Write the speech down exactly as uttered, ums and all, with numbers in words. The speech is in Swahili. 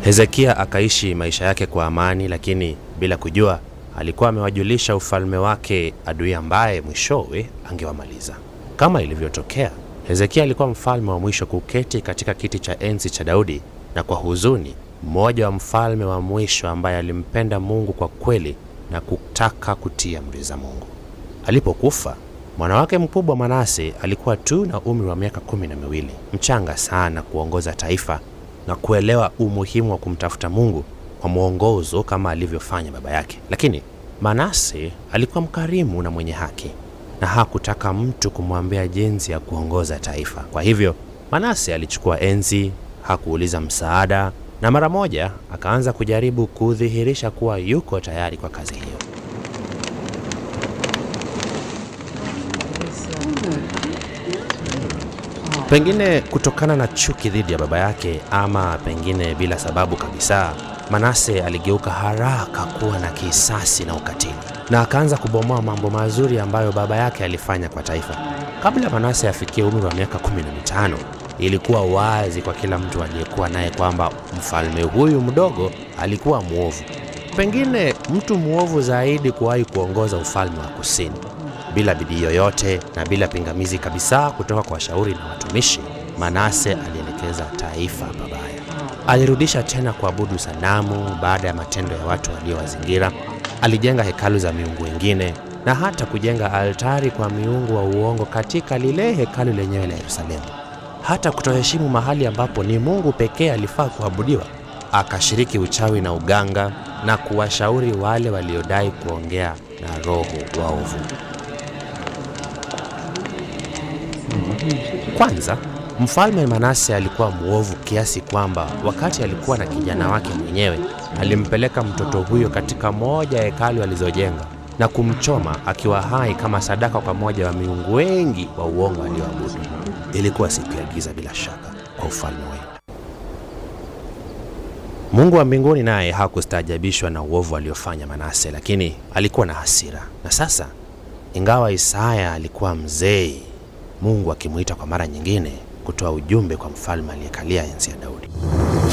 Hezekia akaishi maisha yake kwa amani, lakini bila kujua alikuwa amewajulisha ufalme wake adui ambaye mwishowe angewamaliza. Kama ilivyotokea, Hezekia alikuwa mfalme wa mwisho kuketi katika kiti cha enzi cha Daudi, na kwa huzuni, mmoja wa mfalme wa mwisho ambaye alimpenda Mungu kwa kweli na kutaka kutia amri za Mungu. Alipokufa, mwana wake mkubwa Manase alikuwa tu na umri wa miaka kumi na miwili, mchanga sana kuongoza taifa na kuelewa umuhimu wa kumtafuta Mungu kwa mwongozo kama alivyofanya baba yake. Lakini Manase alikuwa mkarimu na mwenye haki, na hakutaka mtu kumwambia jinsi ya kuongoza taifa. Kwa hivyo Manase alichukua enzi, hakuuliza msaada, na mara moja akaanza kujaribu kudhihirisha kuwa yuko tayari kwa kazi hiyo. Pengine kutokana na chuki dhidi ya baba yake, ama pengine bila sababu kabisa, Manase aligeuka haraka kuwa na kisasi na ukatili, na akaanza kubomoa mambo mazuri ambayo baba yake alifanya kwa taifa. Kabla Manase afikie umri wa miaka kumi na mitano, ilikuwa wazi kwa kila mtu aliyekuwa naye kwamba mfalme huyu mdogo alikuwa muovu. Pengine mtu muovu zaidi kuwahi kuongoza ufalme wa kusini. Bila bidii yoyote na bila pingamizi kabisa kutoka kwa washauri na watumishi, Manase alielekeza taifa pabaya. Alirudisha tena kuabudu sanamu baada ya matendo ya watu waliowazingira. Alijenga hekalu za miungu wengine na hata kujenga altari kwa miungu wa uongo katika lile hekalu lenyewe la Yerusalemu. Hata kutoheshimu mahali ambapo ni Mungu pekee alifaa kuabudiwa. Akashiriki uchawi na uganga na kuwashauri wale waliodai kuongea na roho waovu. Kwanza, mfalme Manase alikuwa muovu kiasi kwamba wakati alikuwa na kijana wake mwenyewe, alimpeleka mtoto huyo katika moja ya hekalu alizojenga na kumchoma akiwa hai kama sadaka kwa moja wa miungu wengi wa uongo alioabudu. Ilikuwa siku ya giza bila shaka kwa ufalme wao. Mungu wa mbinguni naye hakustaajabishwa na uovu aliofanya Manase, lakini alikuwa na hasira. Na sasa, ingawa Isaya alikuwa mzee, Mungu akimuita kwa mara nyingine kutoa ujumbe kwa mfalme aliyekalia enzi ya Daudi.